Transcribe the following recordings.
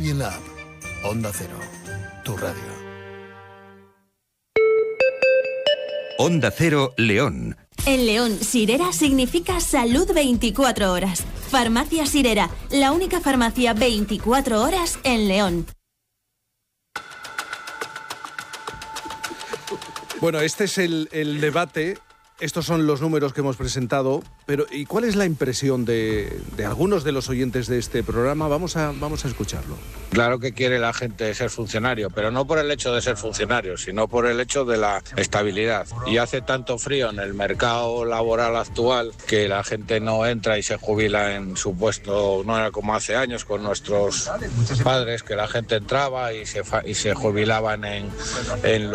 y en la app. Onda Cero, tu radio. Onda Cero, León. En León, Sirera significa salud 24 horas. Farmacia Sirera, la única farmacia 24 horas en León. Bueno, este es el debate. Estos son los números que hemos presentado, pero ¿y cuál es la impresión de algunos de los oyentes de este programa? Vamos a escucharlo. Claro que quiere la gente ser funcionario, pero no por el hecho de ser funcionario, sino por el hecho de la estabilidad. Y hace tanto frío en el mercado laboral actual que la gente no entra y se jubila en su puesto, no era como hace años con nuestros padres, que la gente entraba y se jubilaban en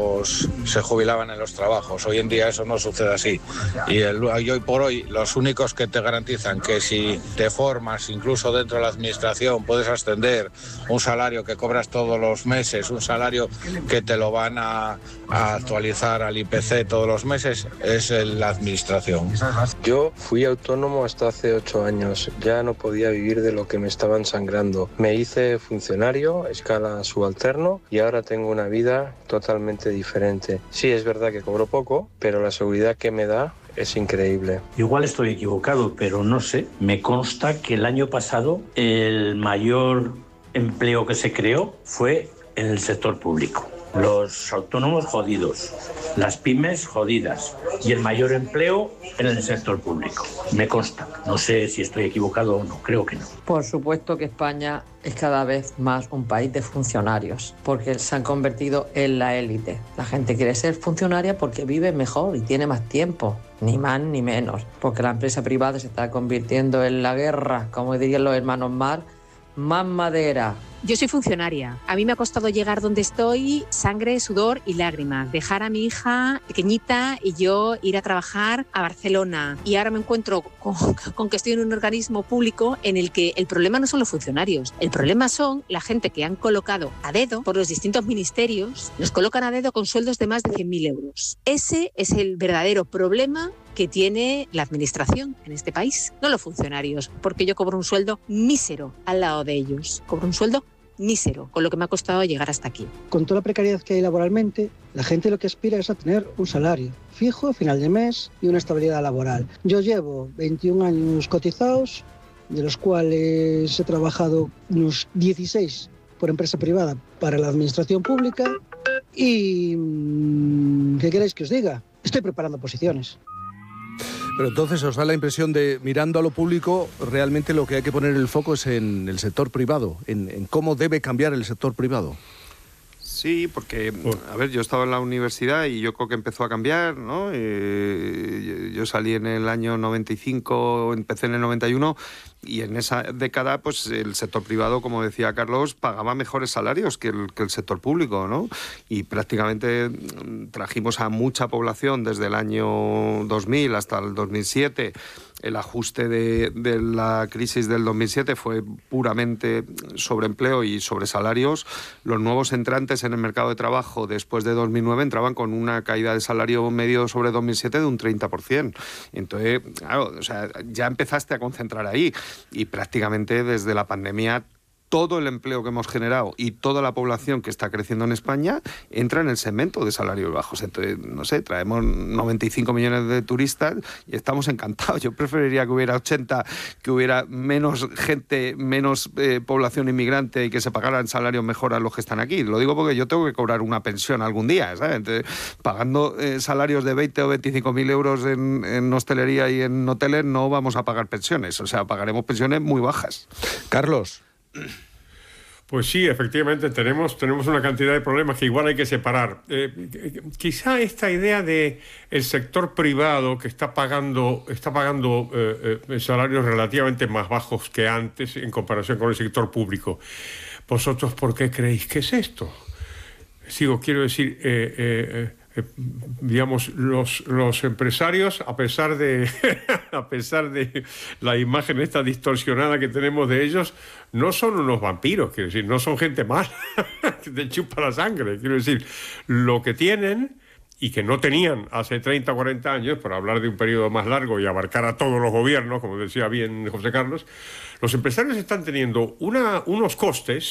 los trabajos. Hoy en día eso no sucede así. Y hoy por hoy los únicos que te garantizan que si te formas incluso dentro de la administración puedes ascender, un salario que cobras todos los meses, un salario que te lo van a actualizar al IPC todos los meses, es la administración. Yo fui autónomo hasta hace 8 años, ya no podía vivir de lo que me estaban sangrando. Me hice funcionario, escala subalterno, y ahora tengo una vida totalmente diferente. Sí, es verdad que cobro poco, pero la seguridad que me da es increíble. Igual estoy equivocado, pero no sé. Me consta que el año pasado el mayor empleo que se creó fue en el sector público. Los autónomos jodidos, las pymes jodidas y el mayor empleo en el sector público. Me consta. No sé si estoy equivocado o no, creo que no. Por supuesto que España es cada vez más un país de funcionarios, porque se han convertido en la élite. La gente quiere ser funcionaria porque vive mejor y tiene más tiempo, ni más ni menos, porque la empresa privada se está convirtiendo en la guerra, como dirían los hermanos Mar, más madera. Yo soy funcionaria. A mí me ha costado llegar donde estoy, sangre, sudor y lágrimas. Dejar a mi hija pequeñita y yo ir a trabajar a Barcelona. Y ahora me encuentro con que estoy en un organismo público en el que el problema no son los funcionarios. El problema son la gente que han colocado a dedo por los distintos ministerios. Los colocan a dedo con sueldos de más de 100.000 euros. Ese es el verdadero problema que tiene la administración en este país, no los funcionarios, porque yo cobro un sueldo mísero al lado de ellos. Cobro un sueldo mísero, con lo que me ha costado llegar hasta aquí. Con toda la precariedad que hay laboralmente, la gente lo que aspira es a tener un salario fijo a final de mes y una estabilidad laboral. Yo llevo 21 años cotizados, de los cuales he trabajado unos 16 por empresa privada para la administración pública y ¿qué queréis que os diga? Estoy preparando posiciones. Pero entonces os da la impresión de, mirando a lo público, realmente lo que hay que poner el foco es en el sector privado, en cómo debe cambiar el sector privado. Sí, porque, a ver, yo estaba en la universidad y yo creo que empezó a cambiar, ¿no? Yo salí en el año 95, empecé en el 91, y en esa década, pues el sector privado, como decía Carlos, pagaba mejores salarios que el sector público, ¿no? Y prácticamente trajimos a mucha población desde el año 2000 hasta el 2007. El ajuste de la crisis del 2007 fue puramente sobre empleo y sobre salarios. Los nuevos entrantes en el mercado de trabajo después de 2009 entraban con una caída de salario medio sobre 2007 de un 30%. Entonces, claro, o sea, ya empezaste a concentrar ahí. Y prácticamente desde la pandemia todo el empleo que hemos generado y toda la población que está creciendo en España entra en el segmento de salarios bajos. Entonces, no sé, traemos 95 millones de turistas y estamos encantados. Yo preferiría que hubiera 80, que hubiera menos gente, menos población inmigrante y que se pagaran salarios mejor a los que están aquí. Lo digo porque yo tengo que cobrar una pensión algún día, ¿sabes? Entonces, pagando salarios de 20 o 25.000 euros en hostelería y en hoteles no vamos a pagar pensiones. O sea, pagaremos pensiones muy bajas. Carlos. Pues sí, efectivamente tenemos una cantidad de problemas que igual hay que separar. Quizá esta idea de el sector privado que está pagando salarios relativamente más bajos que antes en comparación con el sector público. ¿Vosotros por qué creéis que es esto? Quiero decir, digamos, los empresarios, a pesar de la imagen esta distorsionada que tenemos de ellos, no son unos vampiros, quiero decir, no son gente mala que te chupa la sangre, quiero decir, lo que tienen y que no tenían hace 30 o 40 años, por hablar de un periodo más largo y abarcar a todos los gobiernos, como decía bien José Carlos, los empresarios están teniendo unos costes